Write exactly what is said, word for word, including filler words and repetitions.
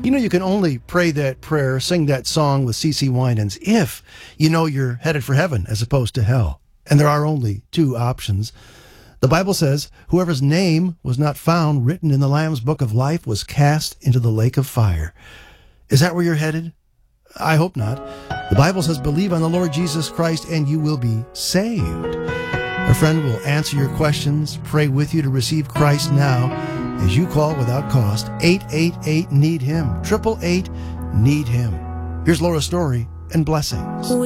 You know, you can only pray that prayer, sing that song with C C Winans if you know you're headed for heaven as opposed to hell. And there are only two options. The Bible says, whoever's name was not found written in the Lamb's book of life was cast into the lake of fire. Is that where you're headed? I hope not. The Bible says, believe on the Lord Jesus Christ and you will be saved. A friend will answer your questions, pray with you to receive Christ now as you call without cost. eight eight eight, need him. eight eight eight, need him. Here's Laura Story and blessings.